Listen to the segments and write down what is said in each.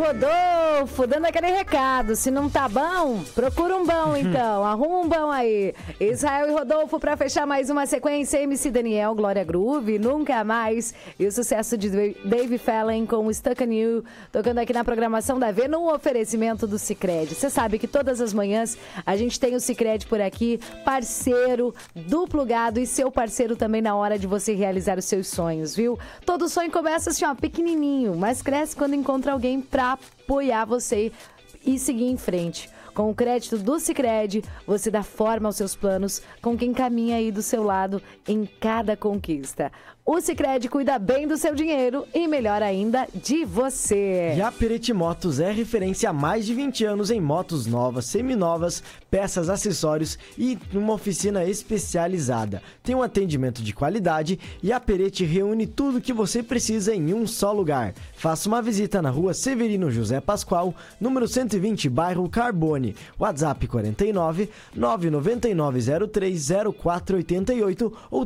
Rodolfo, dando aquele recado. Se não tá bom, procura um bom então. Arruma um bom aí. Israel e Rodolfo pra fechar mais uma sequência. MC Daniel, Glória Groove, Nunca Mais. E o sucesso de Dave Fallon com Stuck on You, tocando aqui na programação da V, no oferecimento do Sicredi. Você sabe que todas as manhãs a gente tem o Sicredi por aqui, parceiro do Plugado e seu parceiro também na hora de você realizar os seus sonhos, viu? Todo sonho começa assim, ó, pequenininho, mas cresce quando encontra alguém pra apoiar você e seguir em frente. Com o crédito do Sicredi, você dá forma aos seus planos com quem caminha aí do seu lado em cada conquista. O Sicredi cuida bem do seu dinheiro e, melhor ainda, de você. E a Perete Motos é referência há mais de 20 anos em motos novas, seminovas, peças, acessórios e uma oficina especializada. Tem um atendimento de qualidade e a Perete reúne tudo o que você precisa em um só lugar. Faça uma visita na rua Severino José Pascoal, número 120, bairro Carbone. WhatsApp 49 999 03 0488 ou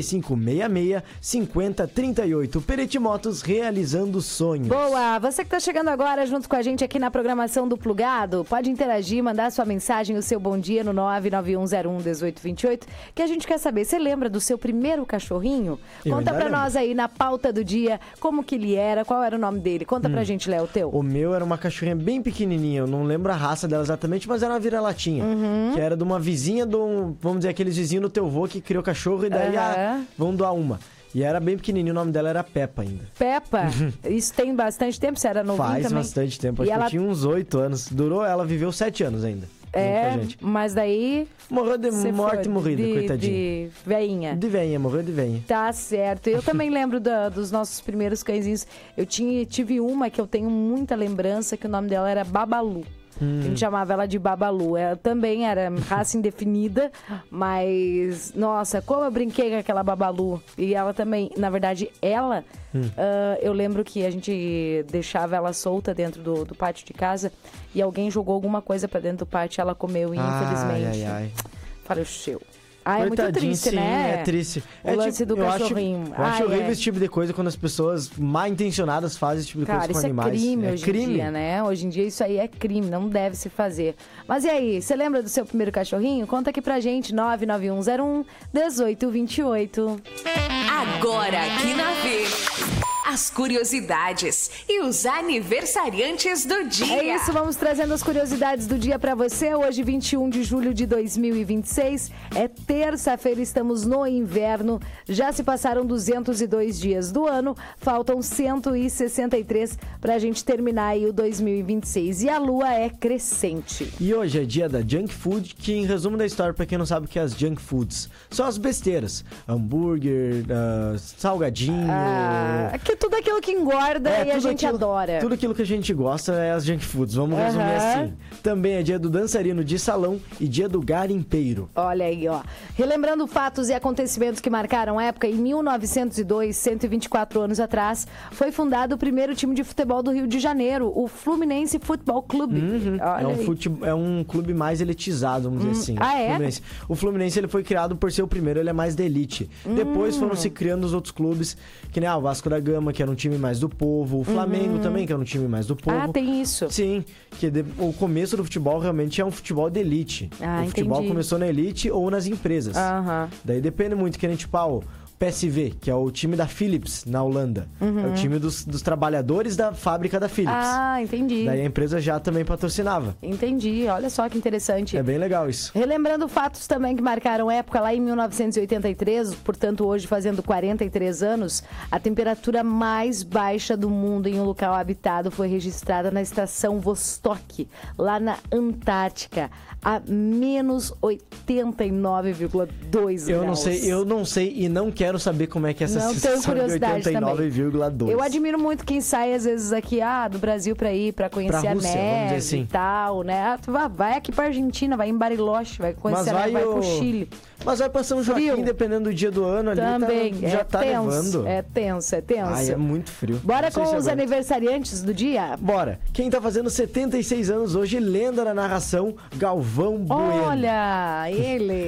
3566 5038. Perete Motos, realizando sonhos. Boa! Você que está chegando agora junto com a gente aqui na programação do Plugado, pode interagir, mandar sua mensagem, o seu bom dia no 991011828, que a gente quer saber, você lembra do seu primeiro cachorrinho? Conta pra nós aí na pauta do dia, como que ele era, qual era o nome dele. Conta pra gente, Léo, o teu. O meu era uma cachorrinha bem pequenininha, eu não lembro a raça dela exatamente, mas era uma vira-latinha, que era de uma vizinha, vamos dizer, aqueles vizinhos do teu vô que criou cachorro e daí vão doar uma. E era bem pequenininho, o nome dela era Peppa ainda. Peppa? Isso tem bastante tempo? Você era novinho também? Faz bastante tempo, acho que eu tinha uns 8 anos. Ela viveu 7 anos ainda. Mas daí... Morreu de morte morrida, coitadinha. De veinha. De veinha, morreu de veinha. Tá certo. Eu também lembro dos nossos primeiros cãezinhos. Eu tive uma que eu tenho muita lembrança, que o nome dela era Babalu. A gente chamava ela de Babalu. Ela também era raça indefinida, mas, nossa, como eu brinquei com aquela Babalu. E ela também, na verdade, eu lembro que a gente deixava ela solta dentro do pátio de casa e alguém jogou alguma coisa pra dentro do pátio e ela comeu e infelizmente faleceu. É muito triste, sim, né? É triste. O lance do cachorrinho. Eu acho horrível esse tipo de coisa quando as pessoas mal intencionadas fazem esse tipo de coisa com animais. Cara, isso é crime hoje em dia, né? Hoje em dia isso aí é crime, não deve se fazer. Mas e aí, você lembra do seu primeiro cachorrinho? Conta aqui pra gente, 991011828. Agora aqui na V, as curiosidades e os aniversariantes do dia. É isso, vamos trazendo as curiosidades do dia pra você. Hoje, 21 de julho de 2026, é terça-feira, estamos no inverno. Já se passaram 202 dias do ano, faltam 163 pra gente terminar aí o 2026. E a lua é crescente. E hoje é dia da junk food, que em resumo da história, pra quem não sabe o que é as junk foods, são as besteiras. Hambúrguer, salgadinho... tudo aquilo que engorda e a gente adora. Tudo aquilo que a gente gosta é as junk foods, vamos resumir assim. Também é dia do dançarino de salão e dia do garimpeiro. Olha aí, ó. Relembrando fatos e acontecimentos que marcaram a época, em 1902, 124 anos atrás, foi fundado o primeiro time de futebol do Rio de Janeiro, o Fluminense Futebol Clube. É um clube mais elitizado, vamos dizer assim. Fluminense. O Fluminense ele foi criado por ser o primeiro, ele é mais da elite. Depois foram se criando os outros clubes, que nem o Vasco da Gama, que era um time mais do povo, o Flamengo também, que era um time mais do povo. Tem isso. Sim, que o começo do futebol realmente é um futebol de elite. O futebol começou na elite ou nas empresas. Daí depende muito, que nem tipo, PSV, que é o time da Philips, na Holanda. É o time dos trabalhadores da fábrica da Philips. Entendi. Daí a empresa já também patrocinava. Entendi, olha só que interessante. É bem legal isso. Relembrando fatos também que marcaram época, lá em 1983, portanto hoje fazendo 43 anos, a temperatura mais baixa do mundo em um local habitado foi registrada na estação Vostok, lá na Antártica, a menos 89,2 graus. Eu não sei e não quero saber como é que é essa sensação de 89,2. Eu admiro muito quem sai, às vezes, aqui do Brasil pra ir, pra conhecer a neve assim. E tal, né? Vai aqui pra Argentina, vai em Bariloche, vai conhecer a neve, vai pro Chile. Mas vai pra São Joaquim, dependendo do dia do ano ali, também, já tá nevando. É tenso. É muito frio. Bora com os aniversariantes do dia? Bora. Quem tá fazendo 76 anos hoje, lenda na narração, Galvão Bueno. Olha, ele...